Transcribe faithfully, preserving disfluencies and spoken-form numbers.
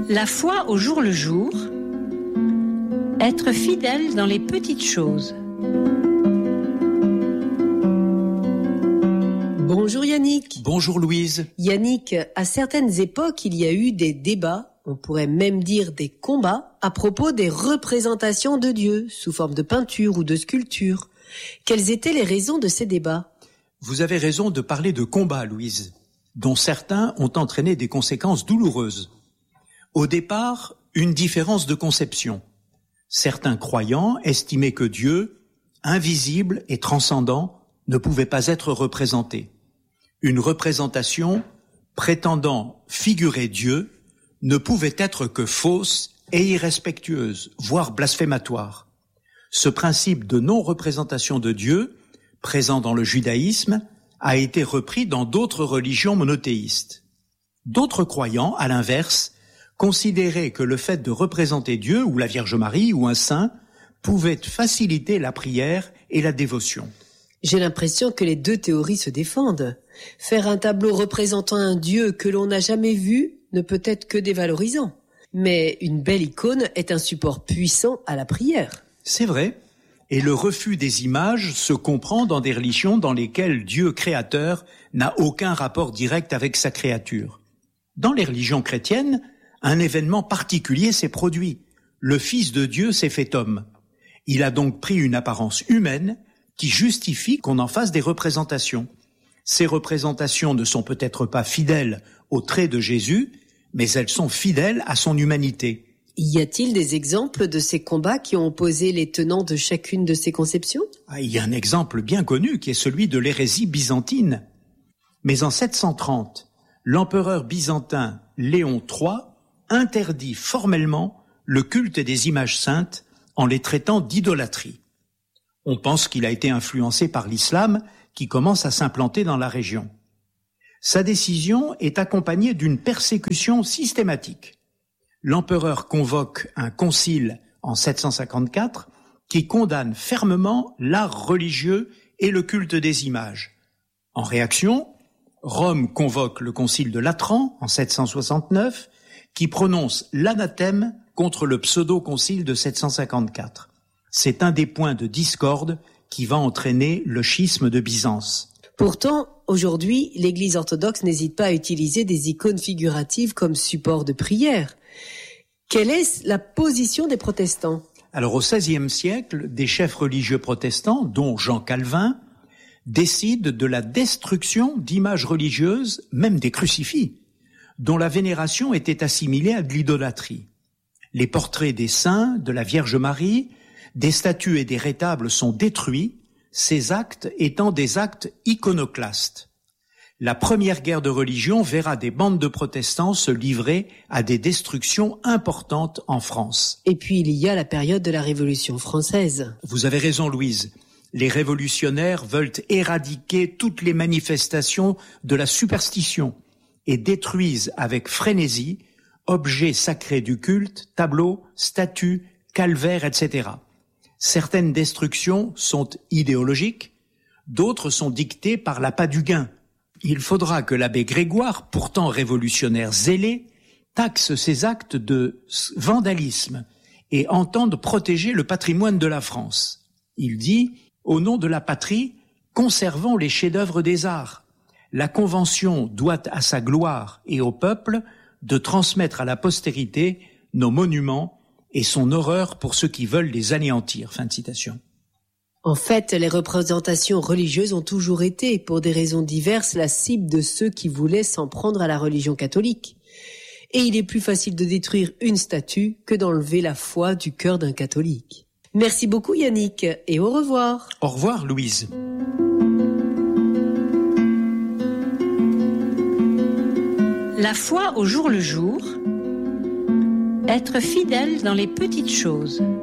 La foi au jour le jour, être fidèle dans les petites choses. Bonjour Yannick. Bonjour Louise. Yannick, à certaines époques, il y a eu des débats, on pourrait même dire des combats, à propos des représentations de Dieu, sous forme de peinture ou de sculpture. Quelles étaient les raisons de ces débats ? Vous avez raison de parler de combats, Louise, dont certains ont entraîné des conséquences douloureuses. Au départ, une différence de conception. Certains croyants estimaient que Dieu, invisible et transcendant, ne pouvait pas être représenté. Une représentation prétendant figurer Dieu ne pouvait être que fausse et irrespectueuse, voire blasphématoire. Ce principe de non-représentation de Dieu, présent dans le judaïsme, a été repris dans d'autres religions monothéistes. D'autres croyants, à l'inverse, considéraient que le fait de représenter Dieu ou la Vierge Marie ou un saint pouvait faciliter la prière et la dévotion. J'ai l'impression que les deux théories se défendent. Faire un tableau représentant un Dieu que l'on n'a jamais vu ne peut être que dévalorisant. Mais une belle icône est un support puissant à la prière. C'est vrai. Et le refus des images se comprend dans des religions dans lesquelles Dieu créateur n'a aucun rapport direct avec sa créature. Dans les religions chrétiennes, un événement particulier s'est produit. Le Fils de Dieu s'est fait homme. Il a donc pris une apparence humaine qui justifie qu'on en fasse des représentations. Ces représentations ne sont peut-être pas fidèles aux traits de Jésus, mais elles sont fidèles à son humanité. Y a-t-il des exemples de ces combats qui ont opposé les tenants de chacune de ces conceptions ? Ah, il y a un exemple bien connu qui est celui de l'hérésie byzantine. Mais en sept cent trente, l'empereur byzantin Léon trois interdit formellement le culte des images saintes en les traitant d'idolâtrie. On pense qu'il a été influencé par l'islam qui commence à s'implanter dans la région. Sa décision est accompagnée d'une persécution systématique. L'empereur convoque un concile en sept cent cinquante-quatre qui condamne fermement l'art religieux et le culte des images. En réaction, Rome convoque le concile de Latran en sept cent soixante-neuf qui prononce l'anathème contre le pseudo-concile de sept cent cinquante-quatre. C'est un des points de discorde qui va entraîner le schisme de Byzance. Pourtant, aujourd'hui, l'Église orthodoxe n'hésite pas à utiliser des icônes figuratives comme support de prière. Quelle est la position des protestants ? Alors au seizième siècle, des chefs religieux protestants, dont Jean Calvin, décident de la destruction d'images religieuses, même des crucifix, dont la vénération était assimilée à de l'idolâtrie. Les portraits des saints, de la Vierge Marie, des statues et des rétables sont détruits, ces actes étant des actes iconoclastes. La première guerre de religion verra des bandes de protestants se livrer à des destructions importantes en France. Et puis il y a la période de la Révolution française. Vous avez raison, Louise. Les révolutionnaires veulent éradiquer toutes les manifestations de la superstition et détruisent avec frénésie objets sacrés du culte, tableaux, statues, calvaires, et cetera. Certaines destructions sont idéologiques, d'autres sont dictées par l'appât du gain. Il faudra que l'abbé Grégoire, pourtant révolutionnaire zélé, taxe ces actes de vandalisme et entende protéger le patrimoine de la France. Il dit, au nom de la patrie, conservons les chefs-d'œuvre des arts. La Convention doit à sa gloire et au peuple de transmettre à la postérité nos monuments et son horreur pour ceux qui veulent les anéantir. Fin de citation. En fait, les représentations religieuses ont toujours été, pour des raisons diverses, la cible de ceux qui voulaient s'en prendre à la religion catholique. Et il est plus facile de détruire une statue que d'enlever la foi du cœur d'un catholique. Merci beaucoup Yannick, et au revoir. Au revoir Louise. La foi au jour le jour, être fidèle dans les petites choses.